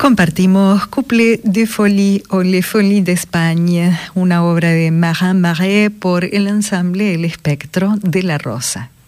Compartimos Couplet de Folie o Les Folies d'Espagne, una obra de Marin Marais por el ensamble El Espectro de la Rosa.